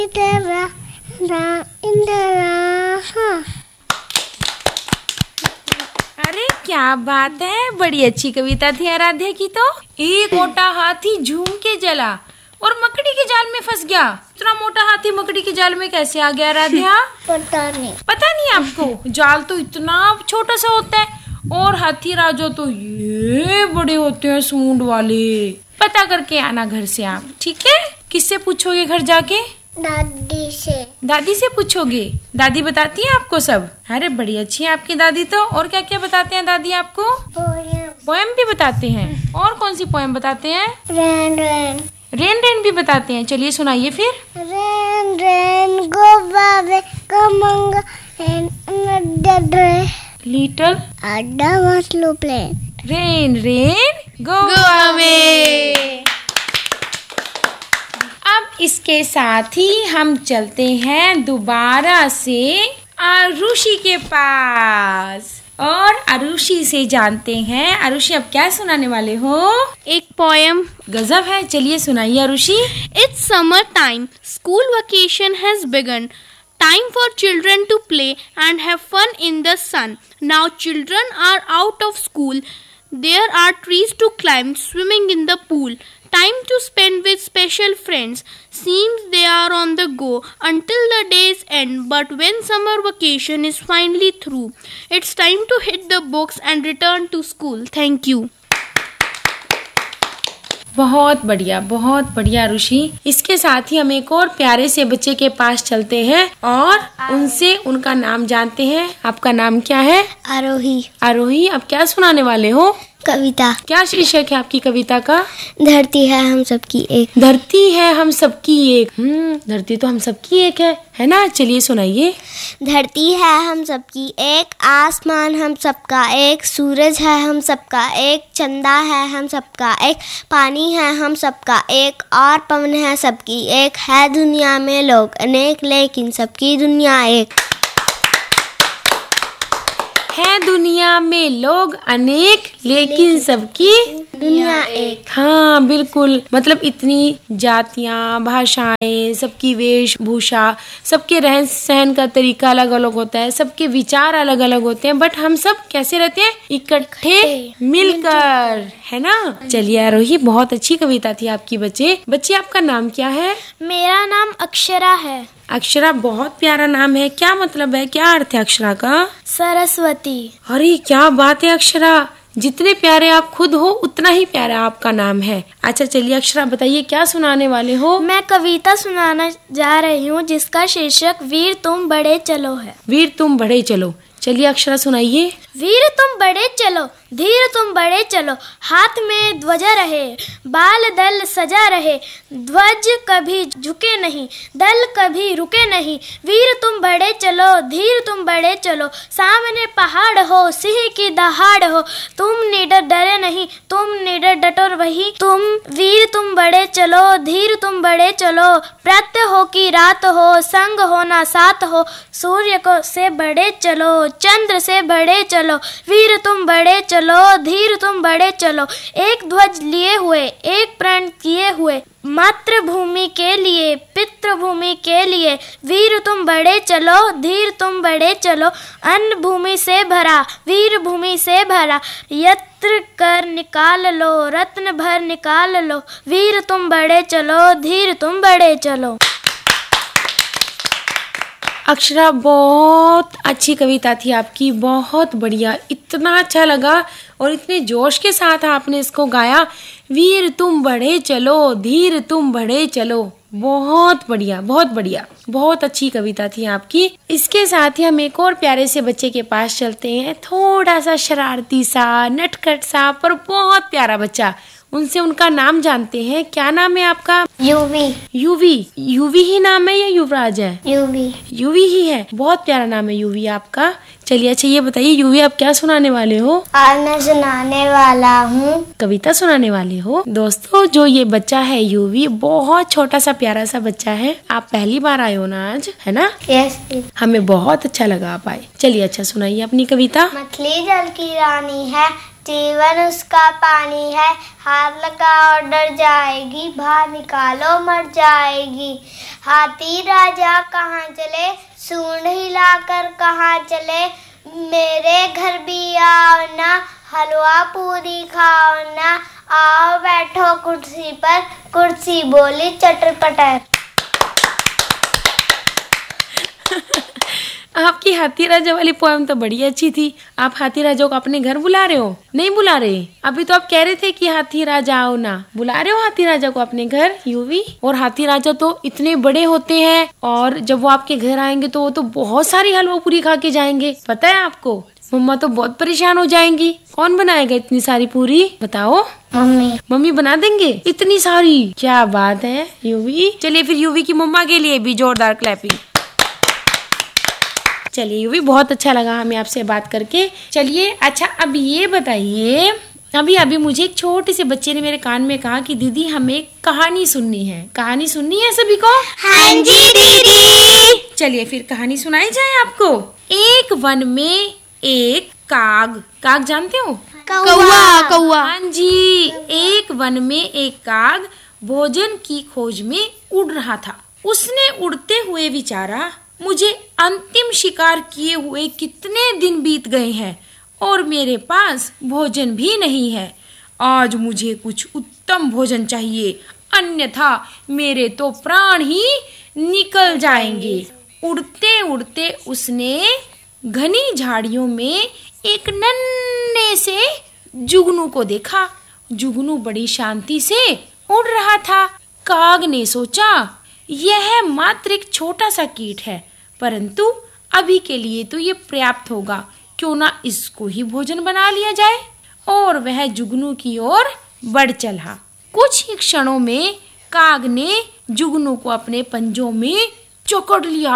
इंदिरा इंदिरा। अरे क्या बात है, बड़ी अच्छी कविता थी आराध्या की। तो एक मोटा हाथी झूम के चला और मकड़ी के जाल में फंस गया। इतना मोटा हाथी मकड़ी के जाल में कैसे आ गया आराध्या? पता नहीं। पता नहीं आपको? जाल तो इतना छोटा सा होता है और हाथी राजो तो ये बड़े होते हैं, सूंड वाले। पता करके आना घर से आप, ठीक है? किससे पूछोगे घर जाके? दादी से। दादी से पूछोगे? दादी बताती है आपको सब? अरे बड़ी अच्छी है आपकी दादी तो। और क्या क्या बताते हैं दादी आपको? पोएम भी बताते हैं। और कौन सी पोएम बताते हैं? Rain rain. रेन रेन भी बताते हैं। चलिए सुनाइए फिर। रेन रेन गो बाबे कमंगा एंड लिटिल अड्डा मसलो plane. Rain rain go away. अब इसके साथ ही हम चलते हैं दोबारा से आरुषि के पास और आरुषि से जानते हैं। आरुषि अब क्या सुनाने वाले हो? एक पोएम। गजब है, चलिए सुनाइए Arushi. It's summer time. School vacation has begun. Time for children to play and have fun in the sun. Now children are out of school. There are trees to climb, swimming in the pool. Time to spend with special friends. Seems they are on the go until the day's end. But when summer vacation is finally through, it's time to hit the books and return to school. Thank you. बहुत बढ़िया ऋषि। इसके साथ ही हम एक और प्यारे से बच्चे के पास चलते हैं और उनसे उनका नाम जानते हैं। आपका नाम क्या है? आरोही। आरोही, अब क्या सुनाने वाले हो? कविता। क्या शीर्षक है आपकी कविता का? धरती है हम सबकी एक। धरती है हम सबकी एक। धरती तो हम सबकी एक है ना? चलिए सुनाइए। धरती है हम सबकी एक, आसमान हम सबका एक, सूरज है हम सबका एक, चंदा है हम सबका एक, पानी है हम सबका एक और पवन है सबकी एक। है दुनिया में लोग अनेक लेकिन सबकी दुनिया एक। है दुनिया में लोग अनेक लेकिन सबकी दुनिया एक। हाँ बिल्कुल, मतलब इतनी जातियाँ, भाषाएं, सबकी वेशभूषा, सबके रहन सहन का तरीका अलग अलग होता है, सबके विचार अलग अलग होते हैं, बट हम सब कैसे रहते हैं? इकट्ठे मिलकर, है ना? चलिए आरोही, बहुत अच्छी कविता थी आपकी। बच्चे आपका नाम क्या है? मेरा नाम अक्षरा है। अक्षरा बहुत प्यारा नाम है। क्या मतलब है, क्या अर्थ है अक्षरा का? सरस्वती। अरे क्या बात है अक्षरा, जितने प्यारे आप खुद हो उतना ही प्यारा आपका नाम है। अच्छा चलिए अक्षरा बताइए क्या सुनाने वाले हो? मैं कविता सुनाना जा रही हूँ जिसका शीर्षक वीर तुम बड़े चलो है। वीर तुम बड़े चलो, चलिए अक्षरा सुनाइए। वीर तुम बड़े चलो, धीर तुम बड़े चलो, हाथ में ध्वजा रहे, बाल दल सजा रहे, ध्वज कभी झुके नहीं, दल कभी रुके नहीं। वीर तुम बड़े चलो, धीर तुम बड़े चलो, सामने पहाड़ हो, सिंह की दहाड़ हो, तुम निडर डरे नहीं, तुम निडर डटोर वही। तुम वीर तुम बड़े चलो, धीर तुम बड़े चलो, प्रत्यय हो कि रात हो, संग हो ना साथ हो, सूर्य को से बड़े चलो, चंद्र से बड़े चलो, वीर तुम बड़े चलो, धीर तुम बड़े चलो। एक ध्वज लिए हुए, एक प्रण किए हुए, मातृभूमि के लिए, पितृभूमि के लिए, वीर तुम बड़े चलो, धीर तुम बड़े चलो। अन्न भूमि से भरा, वीर भूमि से भरा, यत्र कर निकाल लो, रत्न भर निकाल लो, वीर तुम बड़े चलो, धीर तुम बड़े चलो। अक्षरा बहुत अच्छी कविता थी आपकी, बहुत बढ़िया, इतना अच्छा लगा और इतने जोश के साथ आपने इसको गाया। वीर तुम बढ़े चलो, धीर तुम बढ़े चलो, बहुत बढ़िया, बहुत बढ़िया, बहुत अच्छी कविता थी आपकी। इसके साथ ही हम एक और प्यारे से बच्चे के पास चलते हैं, थोड़ा सा शरारती सा, नटखट सा, पर बहुत प्यारा बच्चा। उनसे उनका नाम जानते हैं। क्या नाम है आपका? यूवी। यूवी, यूवी ही नाम है या युवराज है? यूवी। यूवी ही है, बहुत प्यारा नाम है यूवी आपका। चलिए अच्छा ये बताइए यूवी आप क्या सुनाने वाले हो? आज मैं सुनाने वाला हूँ कविता सुनाने वाले हो। दोस्तों जो ये बच्चा है यूवी, बहुत छोटा सा प्यारा सा बच्चा है। आप पहली बार आए हो ना आज, है ना? यस। हमें बहुत अच्छा लगा आप आए। चलिए अच्छा सुनाइए अपनी कविता। मछली जल की रानी है, जीवन उसका पानी है, हाथ लगाओ डर जाएगी, बाहर निकालो मर जाएगी। हाथी राजा कहाँ चले, सूंड हिलाकर कहाँ चले, मेरे घर भी आओ ना, हलवा पूरी खाओ ना, आओ बैठो कुर्सी पर, कुर्सी बोली चटर पटर। आपकी हाथी राजा वाली पोएम तो बड़ी अच्छी थी। आप हाथी राजा को अपने घर बुला रहे हो? नहीं बुला रहे? अभी तो आप कह रहे थे कि हाथी राजा आओ ना। बुला रहे हो हाथी राजा को अपने घर यूवी? और हाथी राजा तो इतने बड़े होते हैं और जब वो आपके घर आएंगे तो वो तो बहुत सारी हलवा पूरी खा के जाएंगे। पता है आपको? मम्मा तो बहुत परेशान हो जाएंगी। कौन बनाएगा इतनी सारी पूरी? बताओ। मम्मी। मम्मी बना देंगे इतनी सारी? क्या बात है यूवी। चलिए फिर यूवी की मम्मा के लिए भी जोरदार क्लैपिंग। चलिए यूवी, बहुत अच्छा लगा हमें आपसे बात करके। चलिए अच्छा, अब ये बताइए, अभी मुझे एक छोटे से बच्चे ने मेरे कान में कहा कि दीदी हमें कहानी सुननी है। कहानी सुननी है सभी को? हाँ जी दीदी। चलिए फिर कहानी सुनाई जाए आपको। एक वन में एक काग। काग जानते हो? कौवा। कौवा। हाँ जी, एक वन में एक काग भोजन की खोज में उड़ रहा था। उसने उड़ते हुए विचारा, मुझे अंतिम शिकार किए हुए कितने दिन बीत गए हैं और मेरे पास भोजन भी नहीं है। आज मुझे कुछ उत्तम भोजन चाहिए, अन्यथा मेरे तो प्राण ही निकल जाएंगे। उड़ते उड़ते उसने घनी झाड़ियों में एक नन्हे से जुगनू को देखा। जुगनू बड़ी शांति से उड़ रहा था। काग ने सोचा, यह मात्र एक छोटा सा कीट है, परंतु अभी के लिए तो ये पर्याप्त होगा। क्यों ना इसको ही भोजन बना लिया जाए। और वह जुगनू की ओर बढ़ चला। कुछ ही क्षणों में काग ने जुगनू को अपने पंजों में जकड़ लिया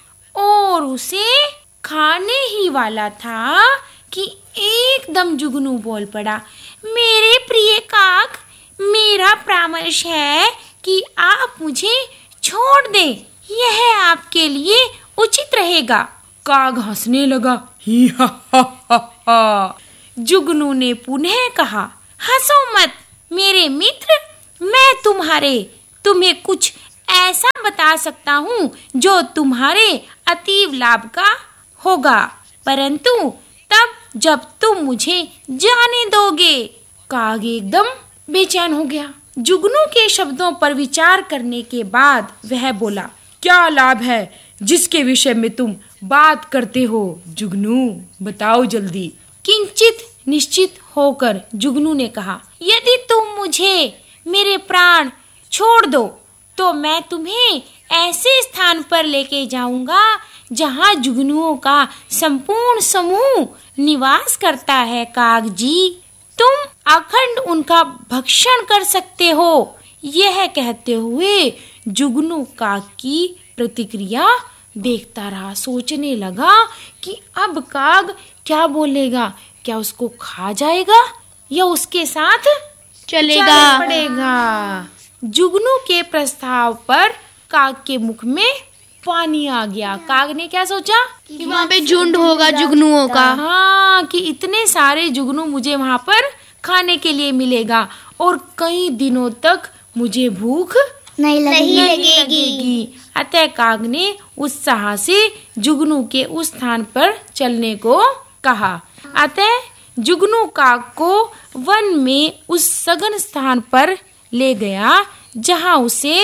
और उसे खाने ही वाला था कि एकदम जुगनू बोल पड़ा, मेरे प्रिय काग, मेरा परामर्श है कि आप मुझे छोड़ दें, यह आपके लिए उचित रहेगा। काग हंसने लगा, ही हा हा हा हा। जुगनू ने पुनः कहा, हंसो मत मेरे मित्र, मैं तुम्हें कुछ ऐसा बता सकता हूँ जो तुम्हारे अतीव लाभ का होगा, परंतु तब जब तुम मुझे जाने दोगे। काग एकदम बेचैन हो गया। जुगनू के शब्दों पर विचार करने के बाद वह बोला, क्या लाभ है जिसके विषय में तुम बात करते हो जुगनू, बताओ जल्दी। किंचित निश्चित होकर जुगनू ने कहा, यदि तुम मुझे मेरे प्राण छोड़ दो तो मैं तुम्हें ऐसे स्थान पर लेके जाऊंगा जहां जुगनुओं का संपूर्ण समूह निवास करता है। काग जी, तुम अखंड उनका भक्षण कर सकते हो। यह कहते हुए जुगनू काग की प्रतिक्रिया देखता रहा। सोचने लगा कि अब काग क्या बोलेगा, क्या उसको खा जाएगा या उसके साथ चलेगा पड़ेगा। जुगनू के प्रस्ताव पर काग के मुख में पानी आ गया। काग ने क्या सोचा कि वहाँ पे झुंड होगा जुगनुओं का। हाँ, कि इतने सारे जुगनू मुझे वहाँ पर खाने के लिए मिलेगा और कई दिनों तक मुझे भूख नहीं लगेगी। अतः काग ने उत्साह से जुगनू के उस स्थान पर चलने को कहा। अतः जुगनू काग को वन में उस सघन स्थान पर ले गया जहाँ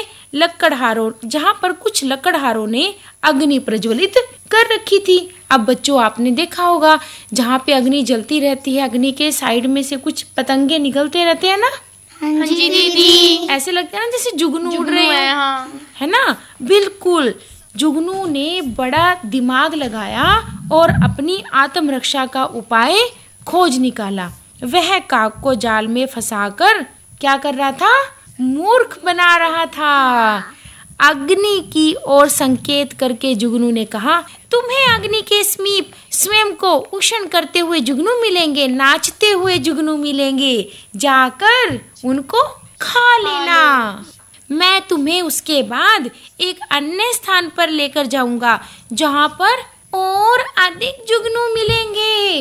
पर कुछ लकड़हारों ने अग्नि प्रज्वलित कर रखी थी। अब बच्चों, आपने देखा होगा जहाँ पे अग्नि जलती रहती है, अग्नि के साइड में से कुछ पतंगे निकलते रहते हैं ना। हाँ जी दीदी, ऐसे लगता है ना जैसे जुगनू उड़ रहे हैं। हाँ। है ना, बिल्कुल। जुगनू ने बड़ा दिमाग लगाया और अपनी आत्मरक्षा का उपाय खोज निकाला। वह काग को जाल में फंसाकर क्या कर रहा था? मूर्ख बना रहा था। अग्नि की ओर संकेत करके जुगनू ने कहा, तुम्हें अग्नि के समीप स्वयं को उष्ण करते हुए जुगनू मिलेंगे, नाचते हुए जुगनू मिलेंगे, जाकर उनको खा लेना। मैं तुम्हें उसके बाद एक अन्य स्थान पर लेकर जाऊंगा जहाँ पर और अधिक जुगनू मिलेंगे।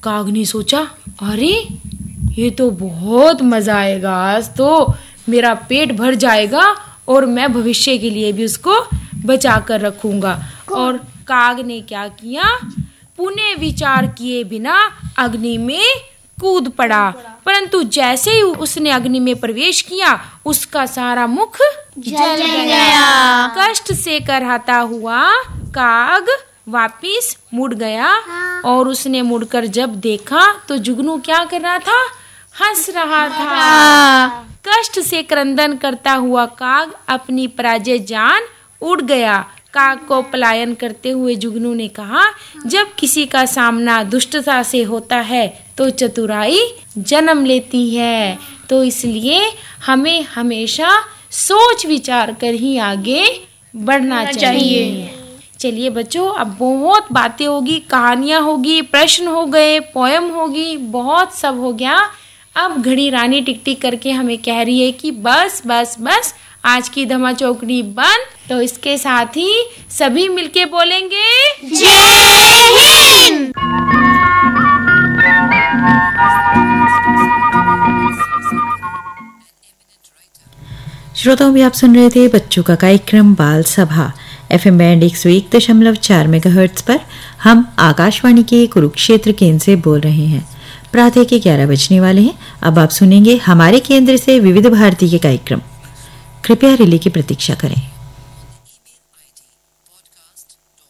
काग ने सोचा, अरे ये तो बहुत मजा आएगा, आज तो मेरा पेट भर जाएगा और मैं भविष्य के लिए भी उसको बचा कर रखूंगा। और काग ने क्या किया, पुनः विचार किए बिना अग्नि में कूद पड़ा, परंतु जैसे ही उसने अग्नि में प्रवेश किया उसका सारा मुख जल गया। कष्ट से कराहता हुआ काग वापिस मुड़ गया और उसने मुड़कर जब देखा तो जुगनू क्या कर रहा था, हंस रहा था। कष्ट से क्रंदन करता हुआ काग अपनी पराजय जान उड़ गया। काग को पलायन करते हुए जुगनू ने कहा, जब किसी का सामना दुष्टता से होता है तो चतुराई जन्म लेती है, तो इसलिए हमें हमेशा सोच विचार कर ही आगे बढ़ना चाहिए। चलिए बच्चों, अब बहुत बातें होगी, कहानियां होगी, प्रश्न हो गए, पोयम होगी, बहुत सब हो गया। अब घड़ी रानी टिक टिक करके हमें कह रही है कि बस बस बस, आज की धमा चौकड़ी बंद। तो इसके साथ ही सभी मिलके बोलेंगे, जय हिंद। श्रोताओं, भी आप सुन रहे थे बच्चों का कार्यक्रम बाल सभा FM बैंड 101.4 मेगाहर्ट्ज पर। हम आकाशवाणी के कुरुक्षेत्र केंद्र से बोल रहे हैं। प्रातः के 11 बजने वाले हैं। अब आप सुनेंगे हमारे केंद्र से विविध भारती के कार्यक्रम। कृपया रिले की प्रतीक्षा करें।